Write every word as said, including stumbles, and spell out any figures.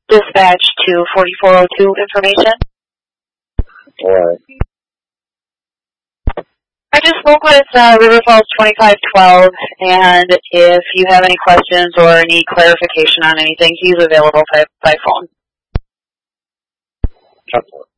Dispatch to forty-four oh two information. Alright. I just spoke with uh, River Falls twenty-five twelve, and if you have any questions or any clarification on anything, he's available by, by phone. Excellent.